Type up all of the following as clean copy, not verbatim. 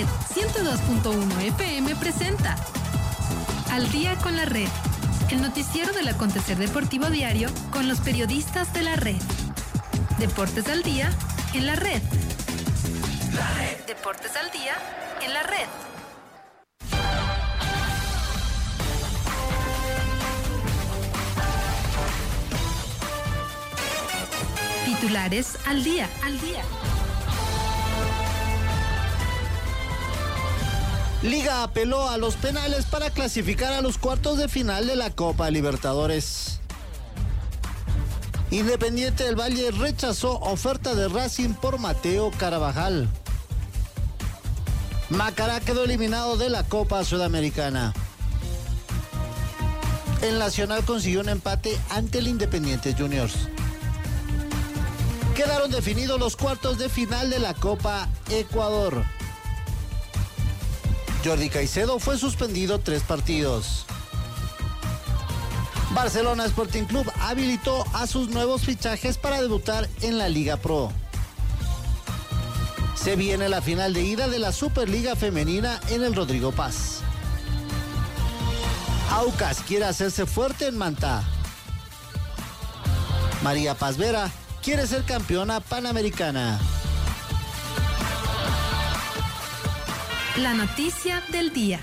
Red 102.1 FM presenta Al Día con la Red, el noticiero del acontecer deportivo diario con los periodistas de la red. Deportes al día en la red. Deportes al día en la red. Titulares al día. Liga apeló a los penales para clasificar a los cuartos de final de la Copa Libertadores. Independiente del Valle rechazó oferta de Racing por Mateo Carvajal. Macará quedó eliminado de la Copa Sudamericana. El Nacional consiguió un empate ante el Independiente Juniors. Quedaron definidos los cuartos de final de la Copa Ecuador. Jordi Caicedo fue suspendido 3 partidos. Barcelona Sporting Club habilitó a sus nuevos fichajes para debutar en la Liga Pro. Se viene la final de ida de la Superliga Femenina en el Rodrigo Paz. Aucas quiere hacerse fuerte en Mantá. María Paz Vera quiere ser campeona panamericana. La noticia del día.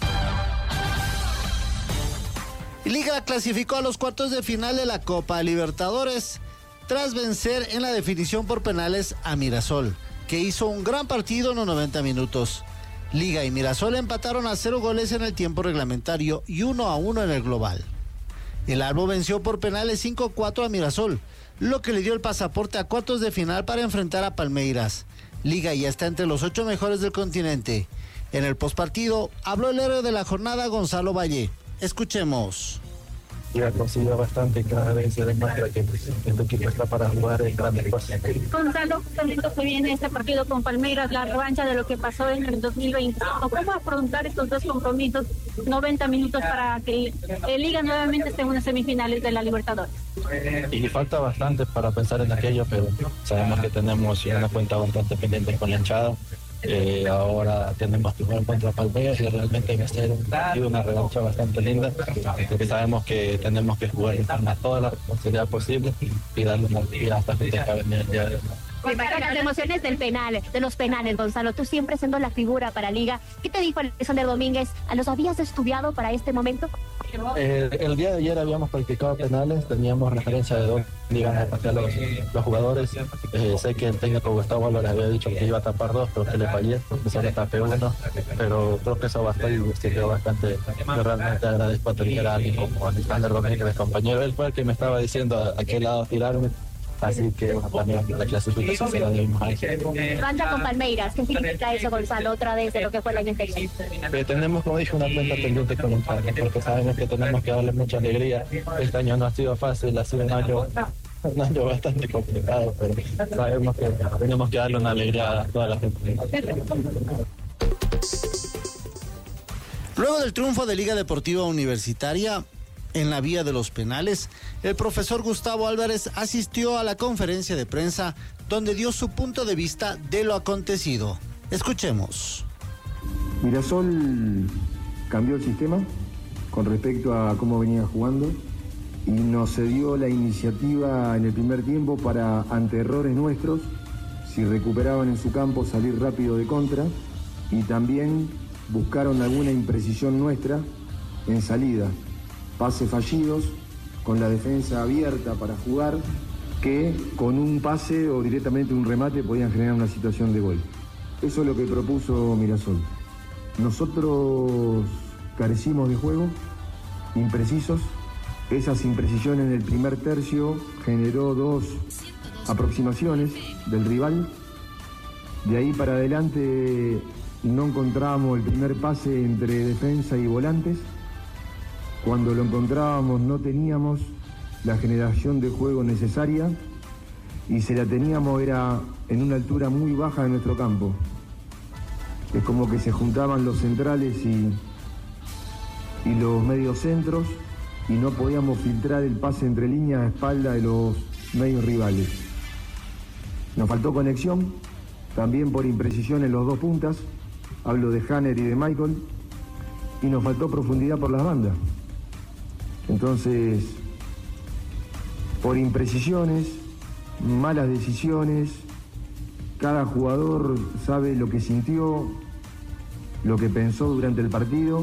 Liga clasificó a los cuartos de final de la Copa Libertadores tras vencer en la definición por penales a Mirasol, que hizo un gran partido en los 90 minutos. Liga y Mirasol empataron a 0 goles en el tiempo reglamentario y 1-1 en el global. El Albo venció por penales 5-4 a Mirasol, lo que le dio el pasaporte a cuartos de final para enfrentar a Palmeiras. Liga ya está entre los 8 mejores del continente. En el postpartido habló el héroe de la jornada, Gonzalo Valle. Escuchemos. Liga consiguió bastante, cada vez se demuestra que el equipo está para jugar en grandes cosas. Gonzalo, justamente se viene este partido con Palmeiras, la revancha de lo que pasó en el 2020. ¿Cómo afrontar estos dos compromisos, 90 minutos para que el Liga nuevamente esté en unas semifinales de la Libertadores? Y falta bastante para pensar en aquello, pero sabemos que tenemos una cuenta bastante pendiente con la hinchada. Ahora tenemos que jugar contra Palmeiras y realmente va a ser una revancha bastante linda, porque sabemos que tenemos que jugar con toda la responsabilidad posible y darle una vida a esta gente que va a venir el día de hoy. Las emociones del penal, de los penales, Gonzalo, tú siempre siendo la figura para Liga. ¿Qué te dijo Alexander Domínguez? ¿Los habías estudiado para este momento? El día de ayer habíamos practicado penales, teníamos referencia de dónde iban a patear los jugadores. Sé que el técnico Gustavo Álvarez había dicho que iba a tapar 2, pero que le fallé, porque solo tapé 1, pero creo que eso bastó y sirvió bastante. Yo realmente agradezco a tener a alguien como Alexander Domínguez, compañero. Él fue el que me estaba diciendo a qué lado tirarme. Así que también la clasificación se la debimos a él. Revancha con Palmeiras, ¿qué significa eso, Gonzalo, otra vez de lo que fue la anterior? Tenemos, como dije, una cuenta pendiente con el padre, porque sabemos que tenemos que darle mucha alegría. Este año no ha sido fácil, ha sido un año bastante complicado, pero sabemos que tenemos que darle una alegría a toda la gente. Luego del triunfo de Liga Deportiva Universitaria en la vía de los penales, el profesor Gustavo Álvarez asistió a la conferencia de prensa donde dio su punto de vista de lo acontecido. Escuchemos. Mirasol cambió el sistema con respecto a cómo venía jugando y nos cedió la iniciativa en el primer tiempo para, ante errores nuestros, si recuperaban en su campo, salir rápido de contra, y también buscaron alguna imprecisión nuestra en salida. Pases fallidos, con la defensa abierta para jugar, que con un pase o directamente un remate podían generar una situación de gol. Eso es lo que propuso Mirasol. Nosotros carecimos de juego, imprecisos. Esas imprecisiones en el primer tercio generó 2 aproximaciones del rival. De ahí para adelante no encontrábamos el primer pase entre defensa y volantes. Cuando lo encontrábamos no teníamos la generación de juego necesaria y si la teníamos era en una altura muy baja de nuestro campo. Es como que se juntaban los centrales y los mediocentros y no podíamos filtrar el pase entre líneas a espalda de los medios rivales. Nos faltó conexión, también por imprecisión en los 2 puntas, hablo de Hanner y de Michael, y nos faltó profundidad por las bandas. Entonces, por imprecisiones, malas decisiones, cada jugador sabe lo que sintió, lo que pensó durante el partido,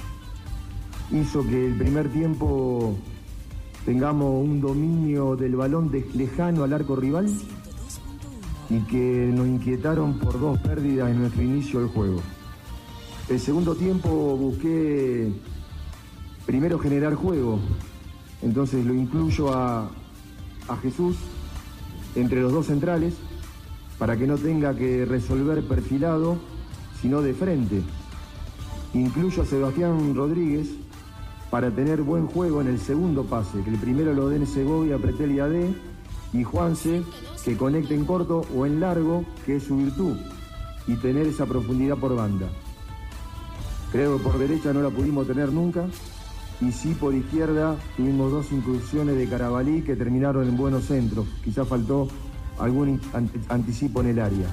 hizo que el primer tiempo tengamos un dominio del balón lejano al arco rival y que nos inquietaron por 2 pérdidas en nuestro inicio del juego. El segundo tiempo busqué primero generar juego, entonces lo incluyo a Jesús entre los 2 centrales para que no tenga que resolver perfilado, sino de frente. Incluyo a Sebastián Rodríguez para tener buen juego en el segundo pase, que el primero lo den Segovia, Pretel y AD, y Juanse que conecte en corto o en largo, que es su virtud, y tener esa profundidad por banda. Creo que por derecha no la pudimos tener nunca, y sí por izquierda tuvimos 2 incursiones de Carabalí que terminaron en buenos centros. Quizás faltó algún anticipo en el área.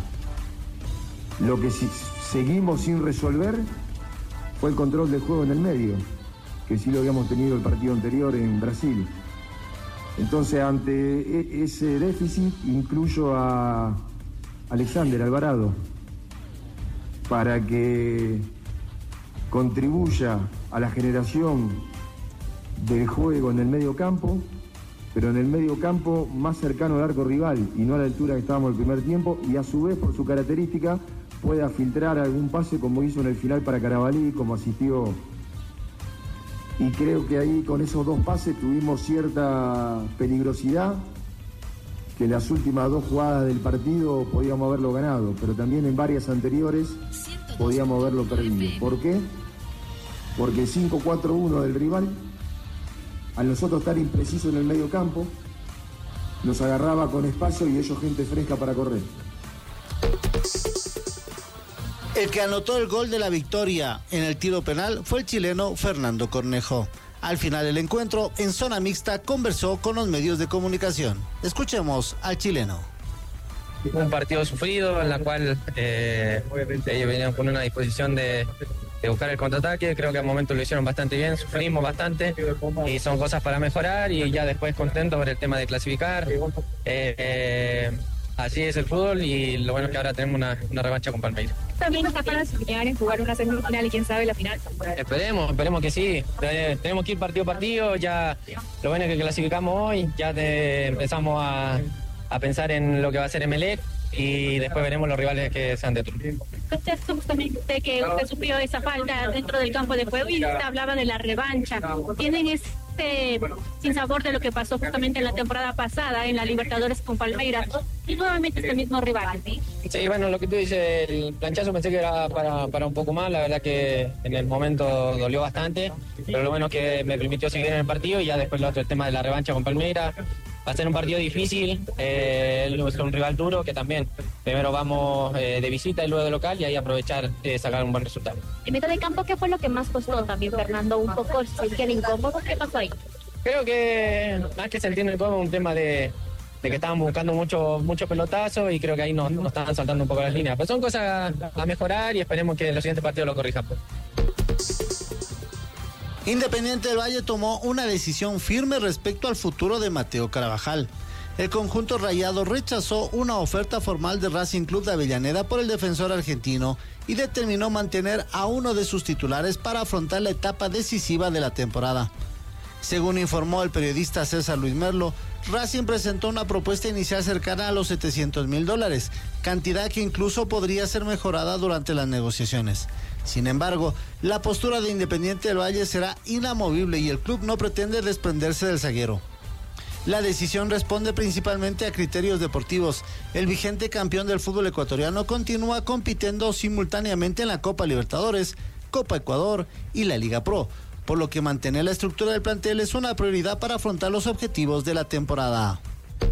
Lo que seguimos sin resolver fue el control del juego en el medio, que sí lo habíamos tenido el partido anterior en Brasil. Entonces, ante ese déficit, incluyo a Alexander Alvarado para que contribuya a la generación del juego en el medio campo, pero en el medio campo más cercano al arco rival y no a la altura que estábamos el primer tiempo, y a su vez, por su característica, pueda filtrar algún pase como hizo en el final para Carabalí, como asistió. Y creo que ahí con esos 2 pases tuvimos cierta peligrosidad, que en las últimas 2 jugadas del partido podíamos haberlo ganado, pero también en varias anteriores podíamos haberlo perdido. ¿Por qué? Porque el 5-4-1 del rival, al nosotros estar impreciso en el medio campo, nos agarraba con espacio y ellos gente fresca para correr. El que anotó el gol de la victoria en el tiro penal fue el chileno Fernando Cornejo. Al final del encuentro, en zona mixta, conversó con los medios de comunicación. Escuchemos al chileno. Un partido sufrido en la cual ellos venían con una disposición de buscar el contraataque. Creo que al momento lo hicieron bastante bien, sufrimos bastante y son cosas para mejorar, y ya después contento por el tema de clasificar. Así es el fútbol, y lo bueno es que ahora tenemos una revancha con Palmeiras. ¿También está para soñar en jugar una semifinal y quién sabe la final? Esperemos que sí. Tenemos que ir partido a partido. Ya lo bueno es que clasificamos hoy, ya empezamos a pensar en lo que va a ser Emelec, y después veremos los rivales que sean de turno. Usted justamente que usted sufrió esa falta dentro del campo de juego y usted hablaba de la revancha. ¿Tienen este sinsabor de lo que pasó justamente en la temporada pasada en la Libertadores con Palmeiras y nuevamente este mismo rival? Sí, bueno, lo que tú dices, el planchazo pensé que era para un poco más. La verdad que en el momento dolió bastante, pero lo bueno es que me permitió seguir en el partido, y ya después el tema de la revancha con Palmeiras. Va a ser un partido difícil, es un rival duro, que también primero vamos de visita y luego de local, y ahí aprovechar sacar un buen resultado. En mitad de campo, ¿qué fue lo que más costó también, Fernando? Un poco se queda incómodo, ¿qué pasó ahí? Creo que más que sentirme incómodo, un tema de que estaban buscando mucho pelotazo, y creo que ahí nos estaban saltando un poco las líneas. Pero son cosas a mejorar, y esperemos que en los siguientes partidos lo corrijan. Independiente del Valle tomó una decisión firme respecto al futuro de Mateo Carabajal. El conjunto rayado rechazó una oferta formal de Racing Club de Avellaneda por el defensor argentino y determinó mantener a uno de sus titulares para afrontar la etapa decisiva de la temporada. Según informó el periodista César Luis Merlo, Racing presentó una propuesta inicial cercana a los $700,000, cantidad que incluso podría ser mejorada durante las negociaciones. Sin embargo, la postura de Independiente del Valle será inamovible y el club no pretende desprenderse del zaguero. La decisión responde principalmente a criterios deportivos. El vigente campeón del fútbol ecuatoriano continúa compitiendo simultáneamente en la Copa Libertadores, Copa Ecuador y la Liga Pro, por lo que mantener la estructura del plantel es una prioridad para afrontar los objetivos de la temporada.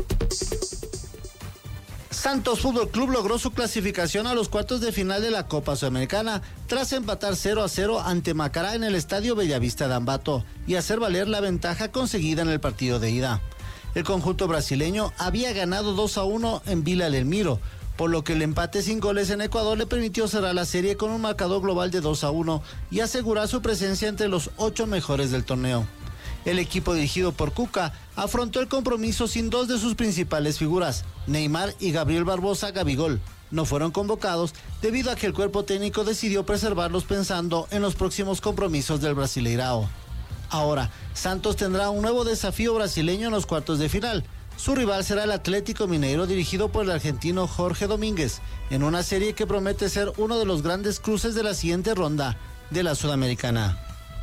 Santos Fútbol Club logró su clasificación a los cuartos de final de la Copa Sudamericana tras empatar 0-0 ante Macará en el Estadio Bellavista de Ambato y hacer valer la ventaja conseguida en el partido de ida. El conjunto brasileño había ganado 2-1 en Vila Belmiro, por lo que el empate sin goles en Ecuador le permitió cerrar la serie con un marcador global de 2-1 y asegurar su presencia entre los 8 mejores del torneo. El equipo dirigido por Cuca afrontó el compromiso sin dos de sus principales figuras, Neymar y Gabriel Barbosa Gabigol. No fueron convocados debido a que el cuerpo técnico decidió preservarlos pensando en los próximos compromisos del Brasileirao. Ahora, Santos tendrá un nuevo desafío brasileño en los cuartos de final. Su rival será el Atlético Mineiro, dirigido por el argentino Jorge Domínguez, en una serie que promete ser uno de los grandes cruces de la siguiente ronda de la Sudamericana.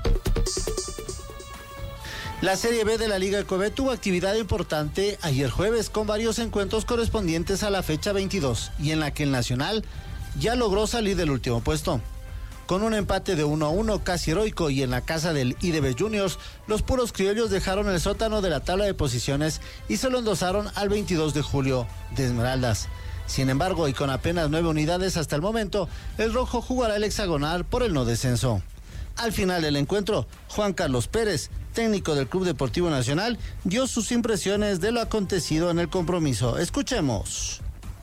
La Serie B de la Liga Ecobe tuvo actividad importante ayer jueves con varios encuentros correspondientes a la fecha 22 y en la que el Nacional ya logró salir del último puesto. Con un empate de 1-1 casi heroico y en la casa del IDB Juniors, los puros criollos dejaron el sótano de la tabla de posiciones y se lo endosaron al 22 de julio de Esmeraldas. Sin embargo, y con apenas 9 unidades hasta el momento, el rojo jugará el hexagonal por el no descenso. Al final del encuentro, Juan Carlos Pérez, técnico del Club Deportivo Nacional, dio sus impresiones de lo acontecido en el compromiso. Escuchemos.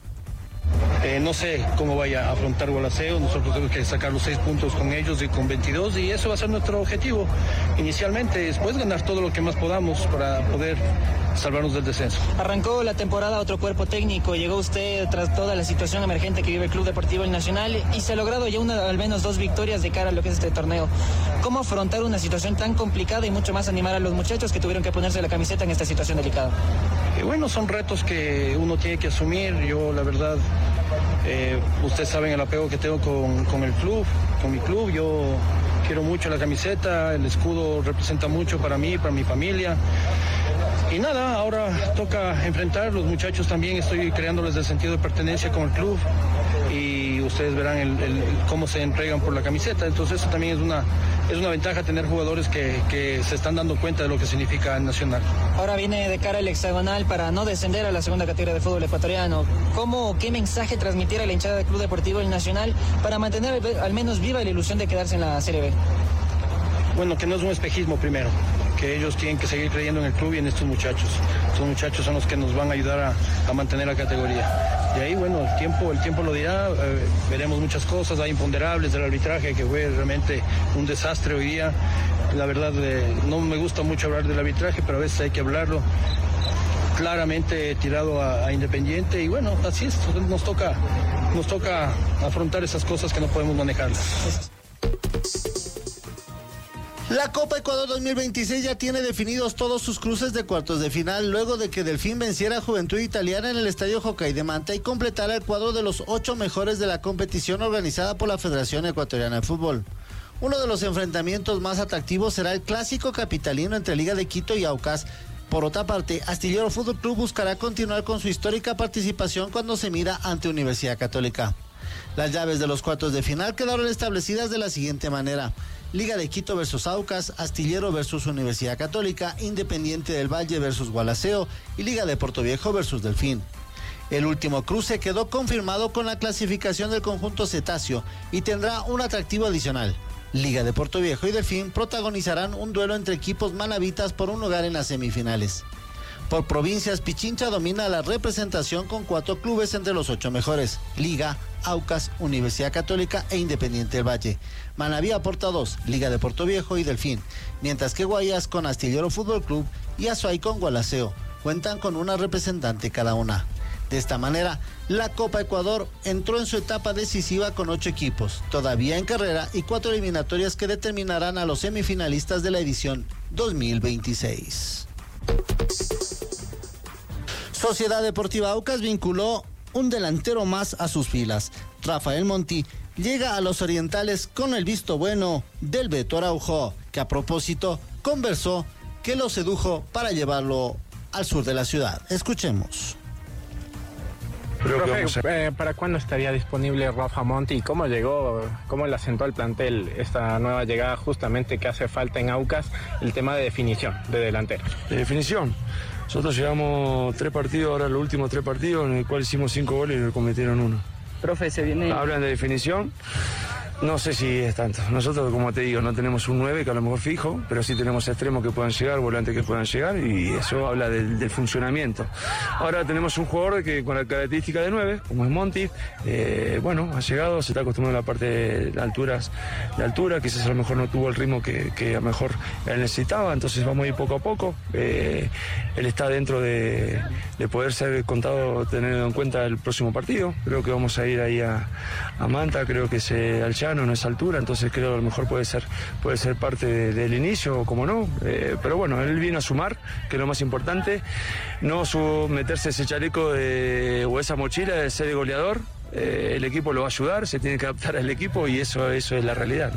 No sé cómo vaya a afrontar Gualaceo, nosotros tenemos que sacar los 6 puntos con ellos y con 22 y eso va a ser nuestro objetivo inicialmente, después ganar todo lo que más podamos para poder salvarnos del descenso. Arrancó la temporada otro cuerpo técnico, llegó usted tras toda la situación emergente que vive el Club Deportivo Nacional y se ha logrado ya al menos 2 victorias de cara a lo que es este torneo. ¿Cómo afrontar una situación tan complicada y mucho más animar a los muchachos que tuvieron que ponerse la camiseta en esta situación delicada? Bueno, son retos que uno tiene que asumir. Yo la verdad, ustedes saben el apego que tengo con el club, con mi club. Yo quiero mucho la camiseta, el escudo representa mucho para mí, para mi familia. Y nada, ahora toca enfrentar, los muchachos también estoy creándoles el sentido de pertenencia con el club y ustedes verán cómo se entregan por la camiseta, entonces eso también es una ventaja tener jugadores que se están dando cuenta de lo que significa el Nacional. Ahora viene de cara el hexagonal para no descender a la segunda categoría de fútbol ecuatoriano. ¿Qué mensaje transmitir a la hinchada del Club Deportivo El Nacional para mantener al menos viva la ilusión de quedarse en la Serie B? Bueno, que no es un espejismo primero, que ellos tienen que seguir creyendo en el club y en estos muchachos. Estos muchachos son los que nos van a ayudar a mantener la categoría. De ahí, bueno, el tiempo lo dirá, veremos muchas cosas, hay imponderables del arbitraje que fue realmente un desastre hoy día. La verdad, no me gusta mucho hablar del arbitraje, pero a veces hay que hablarlo. Claramente tirado a Independiente y bueno, así es, nos toca afrontar esas cosas que no podemos manejarlas. La Copa Ecuador 2026 ya tiene definidos todos sus cruces de cuartos de final, luego de que Delfín venciera a Juventud Italiana en el Estadio Jocay de Manta y completara el cuadro de los 8 mejores de la competición organizada por la Federación Ecuatoriana de Fútbol. Uno de los enfrentamientos más atractivos será el clásico capitalino entre Liga de Quito y Aucas. Por otra parte, Astillero Fútbol Club buscará continuar con su histórica participación cuando se mida ante Universidad Católica. Las llaves de los cuartos de final quedaron establecidas de la siguiente manera: Liga de Quito versus Aucas, Astillero versus Universidad Católica, Independiente del Valle versus Gualaceo y Liga de Puerto Viejo versus Delfín. El último cruce quedó confirmado con la clasificación del conjunto cetáceo y tendrá un atractivo adicional. Liga de Puerto Viejo y Delfín protagonizarán un duelo entre equipos manavitas por un lugar en las semifinales. Por provincias, Pichincha domina la representación con 4 clubes entre los 8 mejores: Liga, Aucas, Universidad Católica e Independiente del Valle. Manabí aporta 2, Liga de Puerto Viejo y Delfín, mientras que Guayas con Astillero Fútbol Club y Azuay con Gualaceo cuentan con una representante cada una. De esta manera, la Copa Ecuador entró en su etapa decisiva con 8 equipos, todavía en carrera, y 4 eliminatorias que determinarán a los semifinalistas de la edición 2026. Sociedad Deportiva Aucas vinculó un delantero más a sus filas. Rafael Monti llega a los orientales con el visto bueno del Beto Araujo, que a propósito conversó que lo sedujo para llevarlo al sur de la ciudad. Escuchemos. Profe, ¿para cuándo estaría disponible Rafa Monti y cómo llegó, cómo le asentó al plantel esta nueva llegada justamente que hace falta en Aucas, el tema de definición de delantero? De definición. Nosotros llevamos 3 partidos, ahora los últimos 3 partidos, en el cual hicimos 5 goles y nos cometieron 1. Profe, se viene... Hablan de definición. No sé si es tanto. Nosotros, como te digo, no tenemos un 9 que a lo mejor fijo, pero sí tenemos extremos que puedan llegar, volantes que puedan llegar, y eso habla del funcionamiento. Ahora tenemos un jugador que con la característica de 9, como es Monti, ha llegado, se está acostumbrando a la parte de altura, quizás a lo mejor no tuvo el ritmo que a lo mejor él necesitaba, entonces vamos a ir poco a poco. Él está dentro de poder ser contado, teniendo en cuenta el próximo partido. Creo que vamos a ir ahí a Manta, creo que al llano, en esa altura, entonces creo que a lo mejor puede ser parte del inicio, o como no, pero bueno, él vino a sumar, que es lo más importante, no meterse ese chaleco o esa mochila de ser goleador. El equipo lo va a ayudar, se tiene que adaptar al equipo, y eso es la realidad, ¿no?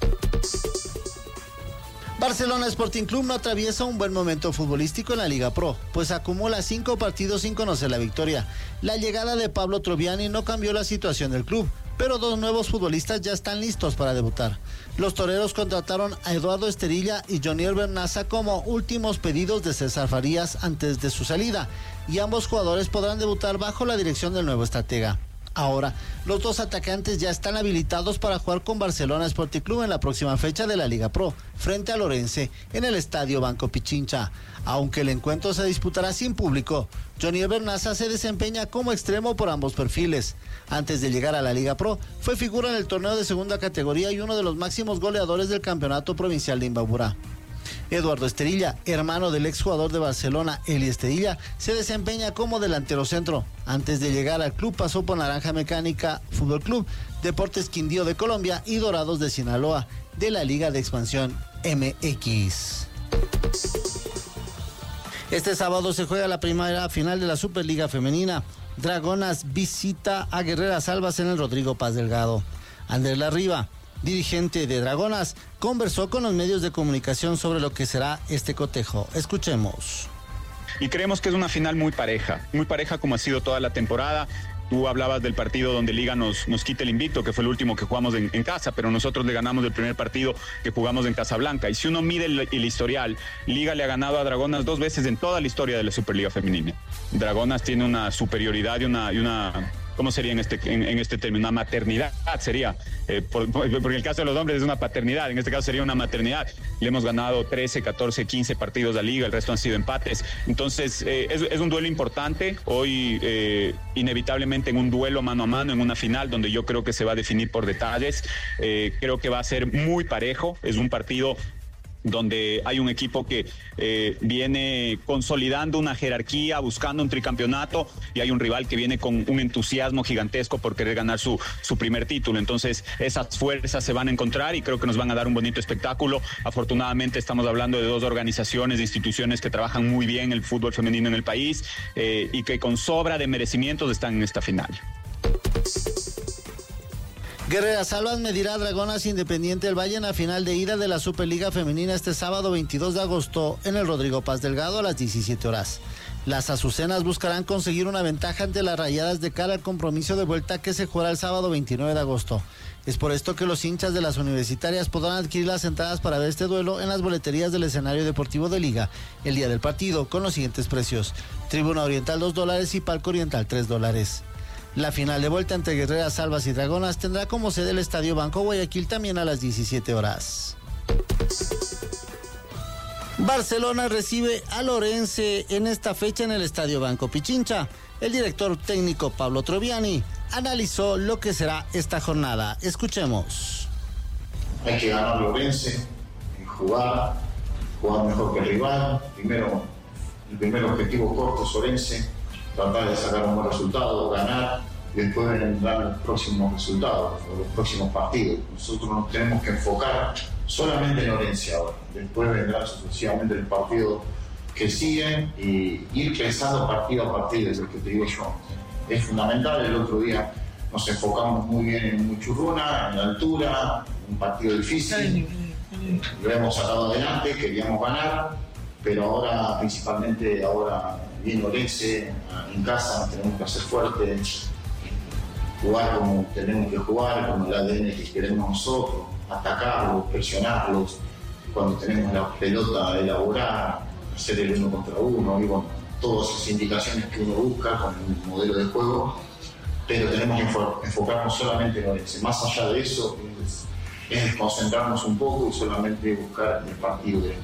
Barcelona Sporting Club no atraviesa un buen momento futbolístico en la Liga Pro, pues acumula 5 partidos sin conocer la victoria. La llegada de Pablo Troviani no cambió la situación del club, pero 2 nuevos futbolistas ya están listos para debutar. Los toreros contrataron a Eduardo Esterilla y Jonier Bernaza como últimos pedidos de César Farías antes de su salida, y ambos jugadores podrán debutar bajo la dirección del nuevo estratega. Ahora, los 2 atacantes ya están habilitados para jugar con Barcelona Sporting Club en la próxima fecha de la Liga Pro, frente al Orense, en el Estadio Banco Pichincha. Aunque el encuentro se disputará sin público, Jonier Bernaza se desempeña como extremo por ambos perfiles. Antes de llegar a la Liga Pro, fue figura en el torneo de segunda categoría y uno de los máximos goleadores del campeonato provincial de Imbabura. Eduardo Esterilla, hermano del exjugador de Barcelona, Eli Esterilla, se desempeña como delantero centro. Antes de llegar al club pasó por Naranja Mecánica Fútbol Club, Deportes Quindío de Colombia y Dorados de Sinaloa, de la Liga de Expansión MX. Este sábado se juega la primera final de la Superliga Femenina. Dragonas visita a Guerreras Albas en el Rodrigo Paz Delgado. Andrés Larriba, dirigente de Dragonas, conversó con los medios de comunicación sobre lo que será este cotejo. Escuchemos. Y creemos que es una final muy pareja como ha sido toda la temporada. Tú hablabas del partido donde Liga nos quita el invicto, que fue el último que jugamos en casa, pero nosotros le ganamos el primer partido que jugamos en Casablanca. Y si uno mide el historial, Liga le ha ganado a Dragonas 2 veces en toda la historia de la Superliga Femenina. Dragonas tiene una superioridad y una ¿cómo sería en este término? Una maternidad sería, porque el caso de los hombres es una paternidad, en este caso sería una maternidad. Le hemos ganado 13, 14, 15 partidos a Liga, el resto han sido empates. Entonces, es un duelo importante. Hoy, inevitablemente, en un duelo mano a mano, en una final, donde yo creo que se va a definir por detalles. Creo que va a ser muy parejo. Es un partido donde hay un equipo que viene consolidando una jerarquía, buscando un tricampeonato, y hay un rival que viene con un entusiasmo gigantesco por querer ganar su primer título. Entonces esas fuerzas se van a encontrar y creo que nos van a dar un bonito espectáculo. Afortunadamente estamos hablando de 2 organizaciones, de instituciones que trabajan muy bien el fútbol femenino en el país y que con sobra de merecimientos están en esta final. Guerreras Albas medirá a Dragonas Independiente del Valle en la final de ida de la Superliga Femenina este sábado 22 de agosto en el Rodrigo Paz Delgado a las 17 horas. Las azucenas buscarán conseguir una ventaja ante las Rayadas de cara al compromiso de vuelta que se jugará el sábado 29 de agosto. Es por esto que los hinchas de las universitarias podrán adquirir las entradas para ver este duelo en las boleterías del escenario deportivo de Liga el día del partido con los siguientes precios: Tribuna Oriental $2 y Palco Oriental $3. La final de vuelta entre Guerreras Albas y Dragonas tendrá como sede el Estadio Banco Guayaquil también a las 17 horas. Barcelona recibe a Orense en esta fecha en el Estadio Banco Pichincha. El director técnico Pablo Troviani analizó lo que será esta jornada. Escuchemos. Hay que ganar Orense, jugar mejor que el rival. El primer objetivo corto es Orense, tratar de sacar un buen resultado, ganar, y después vendrán los próximos resultados, los próximos partidos. Nosotros nos tenemos que enfocar solamente en Orense ahora. Después vendrán sucesivamente el partido que siguen y ir pensando partido a partido, es lo que te digo yo. Es fundamental. El otro día nos enfocamos muy bien en Muchurruna, en la altura, un partido difícil. Lo hemos sacado adelante, queríamos ganar, pero ahora, principalmente viene Orense, en casa tenemos que hacer fuerte, jugar como tenemos que jugar, con el ADN que queremos nosotros, atacarlos, presionarlos, cuando tenemos la pelota, elaborar, hacer el 1 contra 1, y bueno, todas esas indicaciones que uno busca con el modelo de juego, pero tenemos que enfocarnos solamente en Orense. Más allá de eso, es concentrarnos un poco y solamente buscar el partido de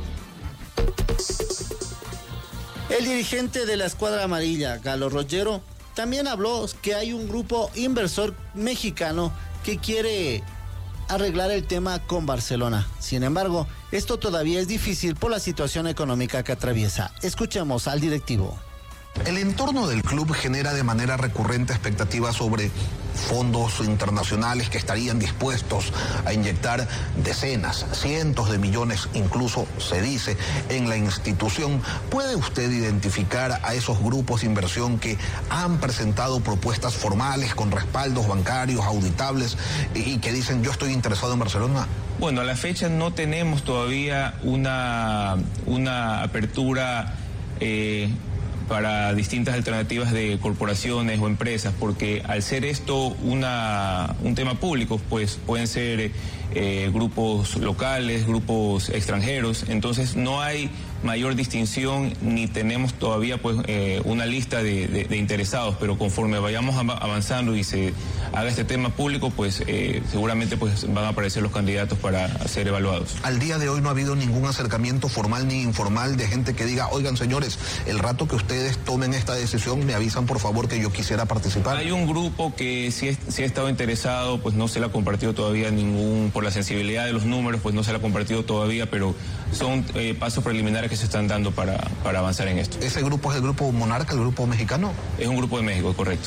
El dirigente de la escuadra amarilla, Galo Rollero, también habló que hay un grupo inversor mexicano que quiere arreglar el tema con Barcelona. Sin embargo, esto todavía es difícil por la situación económica que atraviesa. Escuchemos al directivo. El entorno del club genera de manera recurrente expectativas sobre fondos internacionales que estarían dispuestos a inyectar decenas, cientos de millones, incluso se dice, en la institución. ¿Puede usted identificar a esos grupos de inversión que han presentado propuestas formales con respaldos bancarios, auditables y que dicen yo estoy interesado en Barcelona? Bueno, a la fecha no tenemos todavía una apertura para distintas alternativas de corporaciones o empresas, porque al ser esto un tema público, pues pueden ser grupos locales, grupos extranjeros, entonces no hay mayor distinción ni tenemos todavía pues una lista de interesados, pero conforme vayamos avanzando y se haga este tema público, pues seguramente pues van a aparecer los candidatos para ser evaluados. Al día de hoy no ha habido ningún acercamiento formal ni informal de gente que diga, oigan señores, el rato que ustedes tomen esta decisión me avisan por favor que yo quisiera participar. Hay un grupo que sí ha estado interesado, pues no se le ha compartido todavía por la sensibilidad de los números, pues no se le ha compartido todavía, pero son pasos preliminares que se están dando para avanzar en esto. ¿Ese grupo es el grupo Monarca, el grupo mexicano? Es un grupo de México, correcto.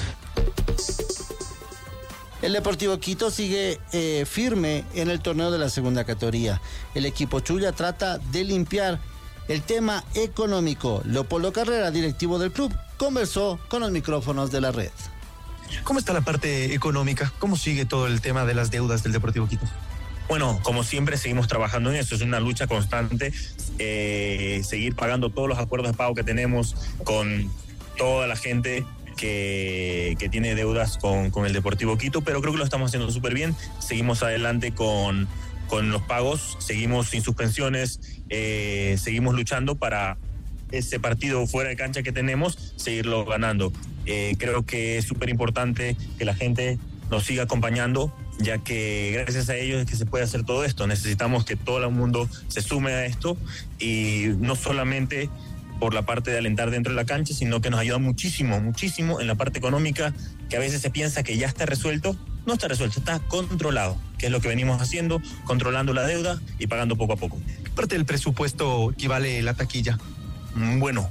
El Deportivo Quito sigue firme en el torneo de la segunda categoría. El equipo Chulla trata de limpiar el tema económico. Leopoldo Carrera, directivo del club, conversó con los micrófonos de la red. ¿Cómo está la parte económica? ¿Cómo sigue todo el tema de las deudas del Deportivo Quito? Bueno, como siempre seguimos trabajando en eso, es una lucha constante, seguir pagando todos los acuerdos de pago que tenemos con toda la gente que tiene deudas con el Deportivo Quito, pero creo que lo estamos haciendo súper bien, seguimos adelante con los pagos, seguimos sin suspensiones, seguimos luchando para ese partido fuera de cancha que tenemos, seguirlo ganando. Creo que es súper importante que la gente nos siga acompañando, ya que gracias a ellos es que se puede hacer todo esto. Necesitamos que todo el mundo se sume a esto y no solamente por la parte de alentar dentro de la cancha, sino que nos ayuda muchísimo, muchísimo en la parte económica, que a veces se piensa que ya está resuelto. No está resuelto, está controlado, que es lo que venimos haciendo, controlando la deuda y pagando poco a poco. ¿Qué parte del presupuesto equivale la taquilla? Bueno,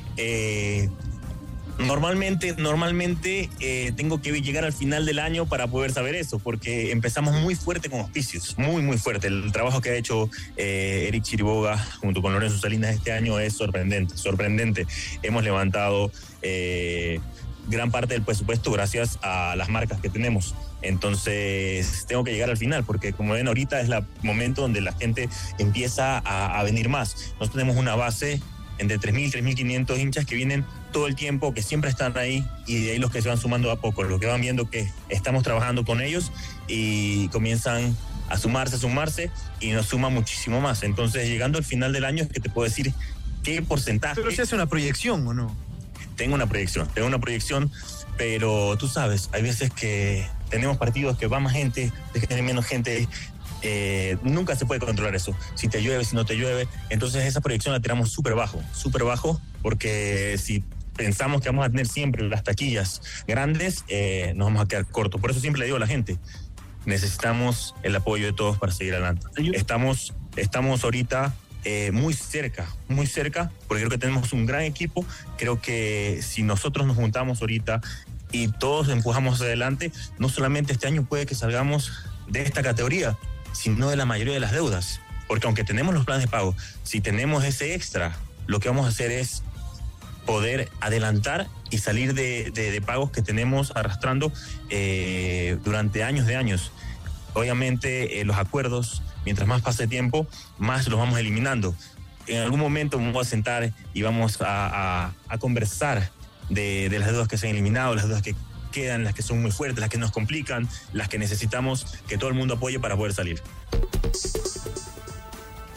Normalmente tengo que llegar al final del año para poder saber eso, porque empezamos muy fuerte con auspicios, muy fuerte. El trabajo que ha hecho Eric Chiriboga junto con Lorenzo Salinas este año es sorprendente. Hemos levantado gran parte del presupuesto gracias a las marcas que tenemos. Entonces tengo que llegar al final, porque como ven ahorita es el momento donde la gente empieza a venir más. Nosotros tenemos una base entre 3.000, 3.500 hinchas que vienen todo el tiempo, que siempre están ahí, y de ahí los que se van sumando a poco, los que van viendo que estamos trabajando con ellos y comienzan a sumarse y nos suma muchísimo más. Entonces, llegando al final del año es que te puedo decir qué porcentaje. ¿Pero se hace una proyección o no? Tengo una proyección, pero tú sabes, hay veces que tenemos partidos que va más gente, que tiene menos gente. Nunca se puede controlar eso, si te llueve, si no te llueve. Entonces esa proyección la tiramos súper bajo, porque si pensamos que vamos a tener siempre las taquillas grandes, nos vamos a quedar cortos. Por eso siempre le digo a la gente, necesitamos el apoyo de todos para seguir adelante. Estamos ahorita muy cerca, porque creo que tenemos un gran equipo. Creo que si nosotros nos juntamos ahorita y todos empujamos adelante, no solamente este año puede que salgamos de esta categoría, sino de la mayoría de las deudas, porque aunque tenemos los planes de pago, si tenemos ese extra, lo que vamos a hacer es poder adelantar y salir de pagos que tenemos arrastrando durante años. Obviamente los acuerdos, mientras más pase tiempo, más los vamos eliminando. En algún momento vamos a sentar y vamos a conversar de las deudas que se han eliminado, las deudas que quedan, las que son muy fuertes, las que nos complican, las que necesitamos que todo el mundo apoye para poder salir.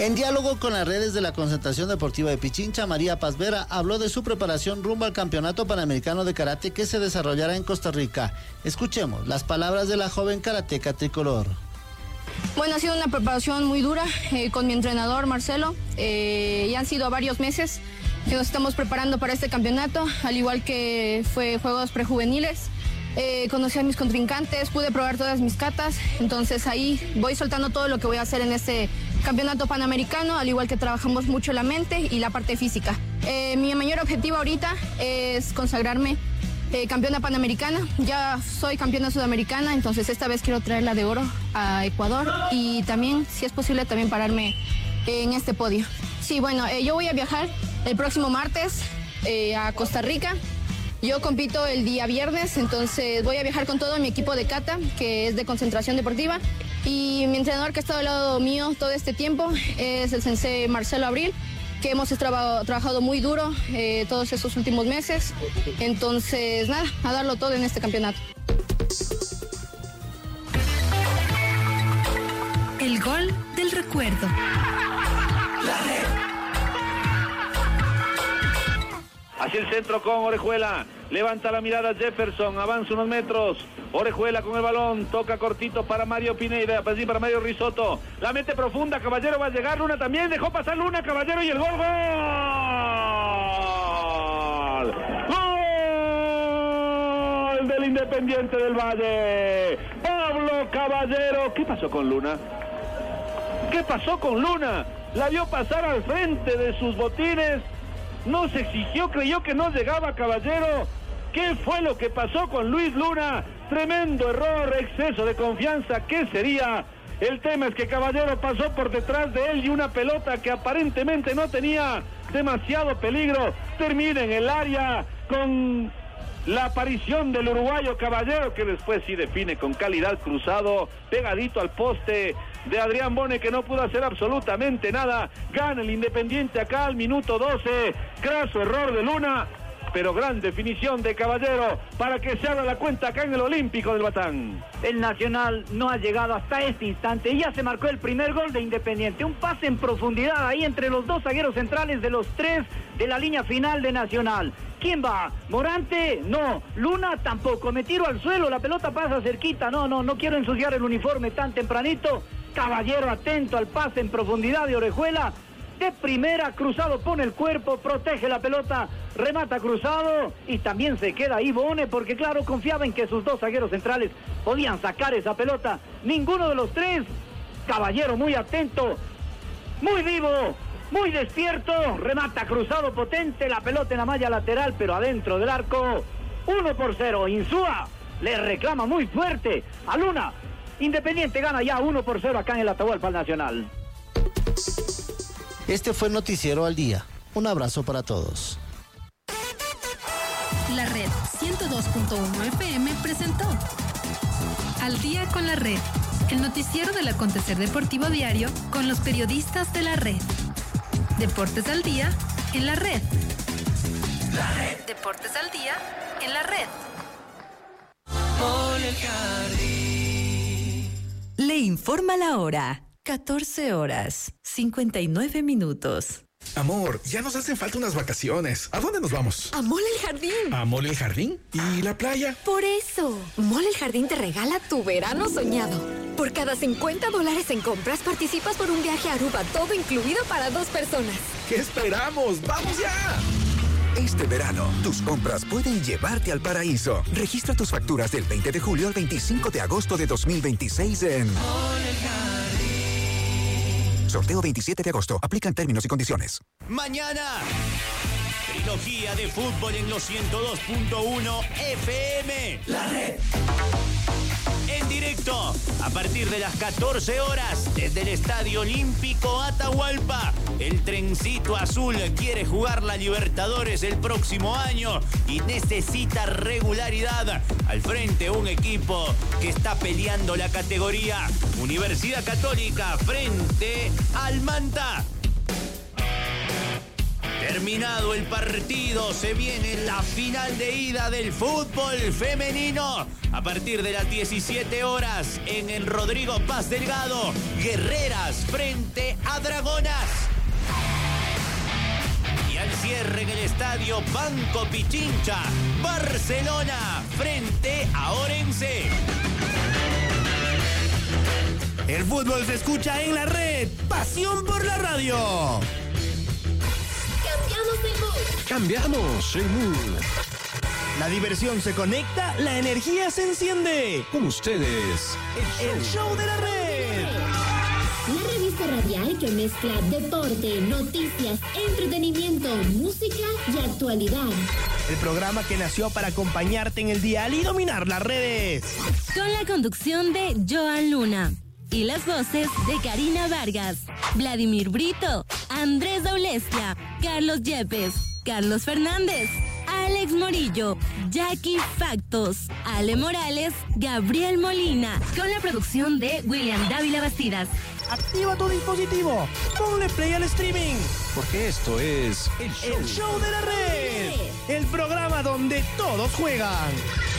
En diálogo con las redes de la Concentración Deportiva de Pichincha, María Paz Vera habló de su preparación rumbo al Campeonato Panamericano de Karate que se desarrollará en Costa Rica. Escuchemos las palabras de la joven karateca tricolor. Bueno, ha sido una preparación muy dura con mi entrenador Marcelo. Ya han sido varios meses que nos estamos preparando para este campeonato, al igual que fue Juegos Prejuveniles. Conocí a mis contrincantes, pude probar todas mis katas, entonces ahí voy soltando todo lo que voy a hacer en este campeonato panamericano, al igual que trabajamos mucho la mente y la parte física. Mi mayor objetivo ahorita es consagrarme campeona panamericana. Ya soy campeona sudamericana, entonces esta vez quiero traer la de oro a Ecuador y también, si es posible, también pararme en este podio. Sí, bueno, yo voy a viajar el próximo martes a Costa Rica. Yo compito el día viernes, entonces voy a viajar con todo mi equipo de kata, que es de concentración deportiva, y mi entrenador que ha estado al lado mío todo este tiempo es el sensei Marcelo Abril, que hemos trabajado muy duro todos estos últimos meses. Entonces, nada, a darlo todo en este campeonato. El gol del recuerdo. Hacia el centro con Orejuela, levanta la mirada Jefferson, avanza unos metros, Orejuela con el balón, toca cortito para Mario Pineida, para Mario Risotto, la mete profunda, Caballero va a llegar, Luna también, dejó pasar Luna, Caballero y el gol, ¡gol! Del Independiente del Valle, Pablo Caballero. ¿Qué pasó con Luna? ¿Qué pasó con Luna? La vio pasar al frente de sus botines. No se exigió, creyó que no llegaba Caballero. ¿Qué fue lo que pasó con Luis Luna? Tremendo error, exceso de confianza. ¿Qué sería? El tema es que Caballero pasó por detrás de él y una pelota que aparentemente no tenía demasiado peligro termina en el área con la aparición del uruguayo Caballero, que después sí define con calidad, cruzado, pegadito al poste de Adrián Bone, que no pudo hacer absolutamente nada. Gana el Independiente acá al minuto 12. Craso error de Luna, pero gran definición de Caballero para que se abra la cuenta acá en el Olímpico del Batán. El Nacional no ha llegado hasta este instante y ya se marcó el primer gol de Independiente. Un pase en profundidad ahí entre los dos zagueros centrales de los tres de la línea final de Nacional. ¿Quién va? ¿Morante? No. Luna tampoco. Me tiro al suelo, la pelota pasa cerquita. No quiero ensuciar el uniforme tan tempranito. Caballero atento al pase en profundidad de Orejuela. De primera, cruzado pone el cuerpo, protege la pelota, remata cruzado y también se queda ahí Bone porque claro, confiaba en que sus dos zagueros centrales podían sacar esa pelota. Ninguno de los tres. Caballero muy atento, muy vivo, muy despierto, remata cruzado potente, la pelota en la malla lateral, pero adentro del arco. 1-0, Insúa le reclama muy fuerte a Luna. Independiente gana ya 1-0 acá en el Atahualpa Nacional. Este fue Noticiero al Día. Un abrazo para todos. La Red 102.1 FM presentó Al Día con la Red, el noticiero del acontecer deportivo diario con los periodistas de la Red. Deportes al Día en la Red. Deportes al Día en la Red. Por el jardín. Le informa la hora. 14 horas, 59 minutos. Amor, ya nos hacen falta unas vacaciones. ¿A dónde nos vamos? A Mall El Jardín. ¿A Mall El Jardín? ¿Y la playa? Por eso, Mall El Jardín te regala tu verano soñado. Por cada $50 en compras participas por un viaje a Aruba, todo incluido para 2 personas. ¿Qué esperamos? ¡Vamos ya! Este verano, tus compras pueden llevarte al paraíso. Registra tus facturas del 20 de julio al 25 de agosto de 2026 en Mall El Jardín. Sorteo 27 de agosto. Aplican términos y condiciones. Mañana, trilogía de fútbol en los 102.1 FM. La Red. En directo, a partir de las 14 horas, desde el Estadio Olímpico Atahualpa. El trencito azul quiere jugar la Libertadores el próximo año y necesita regularidad. Al frente, un equipo que está peleando la categoría. Universidad Católica frente al Manta. Terminado el partido, se viene la final de ida del fútbol femenino. A partir de las 17 horas en el Rodrigo Paz Delgado, Guerreras frente a Dragonas. Y al cierre en el estadio Banco Pichincha, Barcelona frente a Orense. El fútbol se escucha en la red. Pasión por la radio. Cambiamos el mood. La diversión se conecta, la energía se enciende. Con ustedes, el show de la red. La revista radial que mezcla deporte, noticias, entretenimiento, música y actualidad. El programa que nació para acompañarte en el dial y dominar las redes. Con la conducción de Joan Luna. Y las voces de Karina Vargas, Vladimir Brito, Andrés Daulestia, Carlos Yepes, Carlos Fernández, Alex Morillo, Jackie Factos, Ale Morales, Gabriel Molina, con la producción de William Dávila Bastidas. Activa tu dispositivo, ponle play al streaming, porque esto es el show de la red, el programa donde todos juegan.